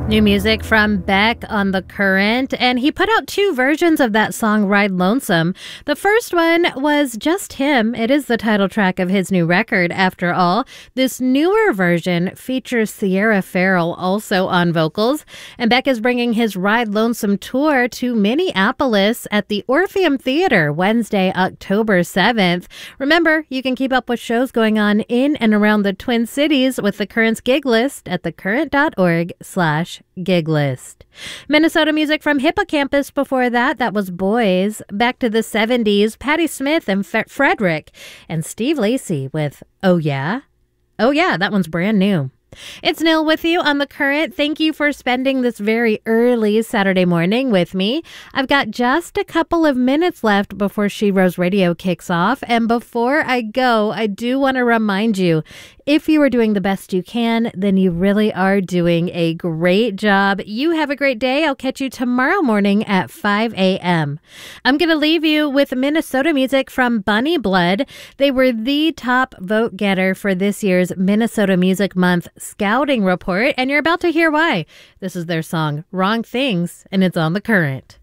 New music from Beck on The Current, and he put out two versions of that song, Ride Lonesome. The first one was just him. It is the title track of his new record, after all. This newer version features Sierra Farrell also on vocals, and Beck is bringing his Ride Lonesome tour to Minneapolis at the Orpheum Theater Wednesday, October 7th. Remember, you can keep up with shows going on in and around the Twin Cities with The Current's gig list at thecurrent.org/gig list. Minnesota music from Hippocampus before that. That was Boys. Back to the 70s, Patti Smith and Frederick, and Steve Lacy with Oh Yeah? Oh Yeah, that one's brand new. It's Nil with you on The Current. Thank you for spending this very early Saturday morning with me. I've got just a couple of minutes left before She Rose Radio kicks off. And before I go, I do want to remind you, if you are doing the best you can, then you really are doing a great job. You have a great day. I'll catch you tomorrow morning at 5 a.m. I'm going to leave you with Minnesota music from Bunny Blood. They were the top vote getter for this year's Minnesota Music Month Scouting Report, and you're about to hear why. This is their song, Wrong Things, and it's on The Current.